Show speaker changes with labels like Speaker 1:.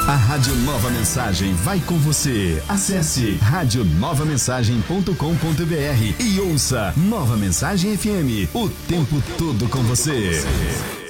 Speaker 1: A Rádio Nova Mensagem vai com você. Acesse radionovamensagem.com.br e ouça Nova Mensagem FM, o tempo todo com você.